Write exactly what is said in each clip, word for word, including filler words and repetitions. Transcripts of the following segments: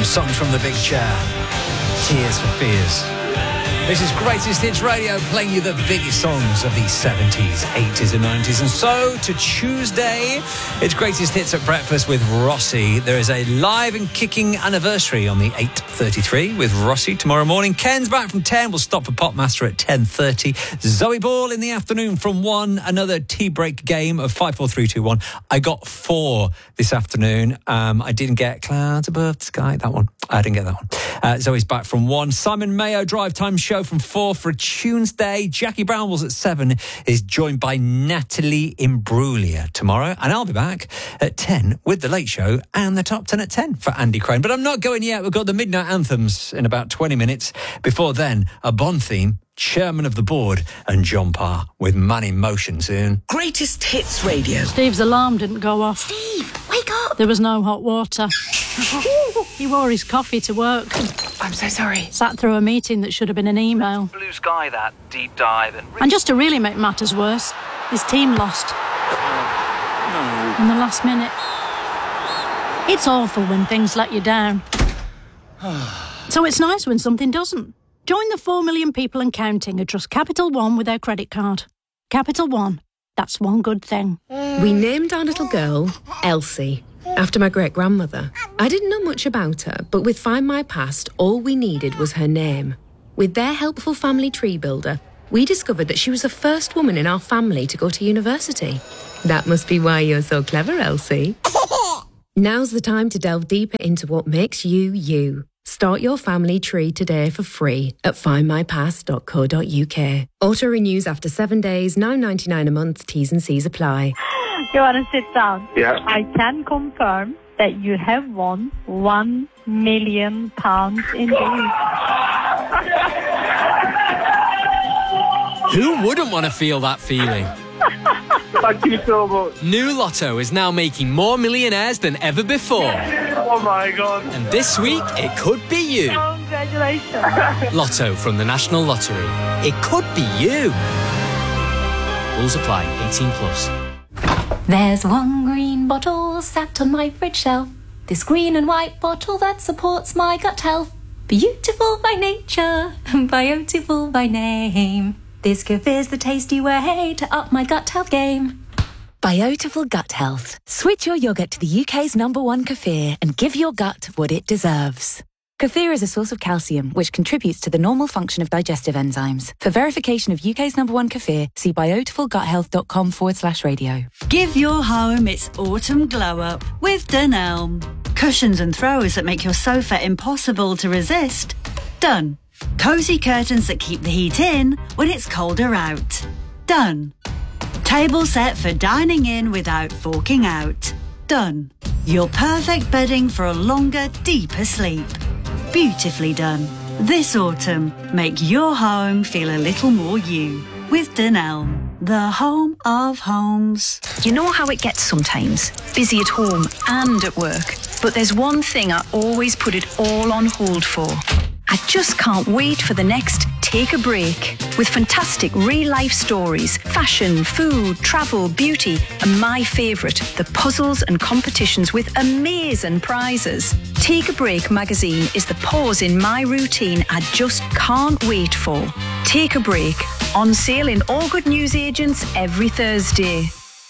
from Songs from the Big Chair, Tears for Fears. This is Greatest Hits Radio, playing you the biggest songs of the seventies, eighties and nineties. And so to Tuesday, it's Greatest Hits at Breakfast with Rossi. There is a live and kicking anniversary on the eight thirty-three with Rossi tomorrow morning. Ken's back from ten. We'll stop for Popmaster at ten thirty. Zoe Ball in the afternoon from one. Another tea break game of five, four, three, two, one. I got four this afternoon. Um, I didn't get Clouds Above the Sky, that one. I didn't get that one. Uh, Zoe's back from one. Simon Mayo Drive Time Show from four for a Tuesday. Jackie Brownwell's at seven is joined by Natalie Imbruglia tomorrow. And I'll be back at ten with The Late Show and the Top ten at ten for Andy Crane. But I'm not going yet. We've got the Midnight Anthems in about twenty minutes. Before then, a Bond theme, Chairman of the Board, and John Parr with Man in Motion soon. Greatest Hits Radio. Steve's alarm didn't go off. Steve, wake up. There was no hot water. He wore his coffee to work. I'm so sorry. Sat through a meeting that should have been an email. Blue Sky, that deep dive. And, and just to really make matters worse, his team lost. No. In the last minute. It's awful when things let you down. So it's nice when something doesn't. Join the four million people and counting who trust Capital One with their credit card. Capital One. That's one good thing. We named our little girl Elsie, after my great-grandmother. I didn't know much about her, but with Find My Past, all we needed was her name. With their helpful family tree builder, we discovered that she was the first woman in our family to go to university. That must be why you're so clever, Elsie. Now's the time to delve deeper into what makes you, you. Start your family tree today for free at find my past dot co dot uk. Auto renews after seven days, nine ninety-nine a month, T's and C's apply. You want to sit down? Yeah. I can confirm that you have won one million pounds indeed. Who wouldn't want to feel that feeling? Thank you so much. New Lotto is now making more millionaires than ever before. Oh my God. And this week, it could be you. Congratulations. Lotto from the National Lottery. It could be you. Rules apply. eighteen plus. There's one green bottle sat on my fridge shelf. This green and white bottle that supports my gut health. Beautiful by nature, beautiful by name. This Kefir's the tasty way to up my gut health game. Biotiful Gut Health. Switch your yoghurt to the U K's number one kefir and give your gut what it deserves. Kefir is a source of calcium, which contributes to the normal function of digestive enzymes. For verification of U K's number one kefir, see biotifulguthealth.com forward slash radio. Give your home its autumn glow-up with Dunelm. Cushions and throws that make your sofa impossible to resist. Done. Cosy curtains that keep the heat in when it's colder out. Done. Table set for dining in without forking out. Done. Your perfect bedding for a longer, deeper sleep. Beautifully done. This autumn, make your home feel a little more you with Dunelm, the home of homes. You know how it gets sometimes, busy at home and at work, but there's one thing I always put it all on hold for. I just can't wait for the next Take a Break. With fantastic real-life stories, fashion, food, travel, beauty, and my favourite, the puzzles and competitions with amazing prizes. Take a Break magazine is the pause in my routine I just can't wait for. Take a Break, on sale in all good newsagents every Thursday.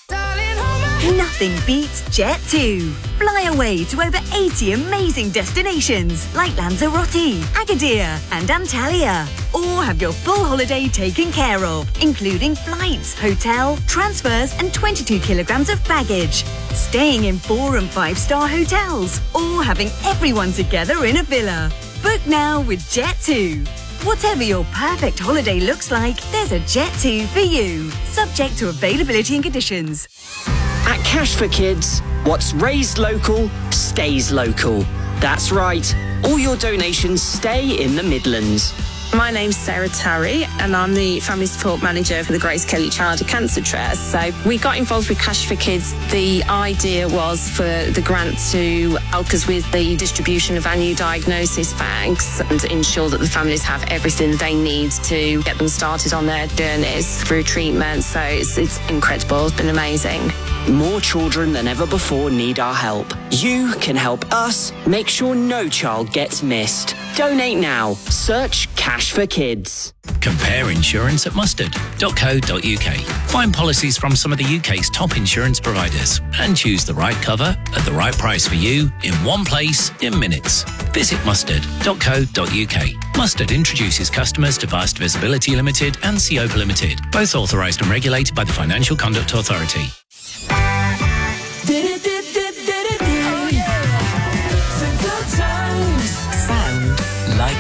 Nothing beats Jet two. Fly away to over eighty amazing destinations like Lanzarote, Agadir and Antalya. Or have your full holiday taken care of, including flights, hotel, transfers and twenty-two kilograms of baggage. Staying in four and five star hotels or having everyone together in a villa. Book now with Jet two. Whatever your perfect holiday looks like, there's a Jet two for you. Subject to availability and conditions. At Cash for Kids, what's raised local, stays local. That's right, all your donations stay in the Midlands. My name's Sarah Tarry and I'm the Family Support Manager for the Grace Kelly Childhood Cancer Trust. So we got involved with Cash for Kids. The idea was for the grant to help us with the distribution of our new diagnosis bags and ensure that the families have everything they need to get them started on their journeys through treatment. So it's, it's incredible. It's been amazing. More children than ever before need our help. You can help us make sure no child gets missed. Donate now. Search Cash for Kids. Compare insurance at mustard dot co dot uk. Find policies from some of the U K's top insurance providers and choose the right cover at the right price for you in one place in minutes. Visit mustard dot co dot uk. Mustard introduces customers to Vast Visibility Limited and C O P A Limited, both authorised and regulated by the Financial Conduct Authority.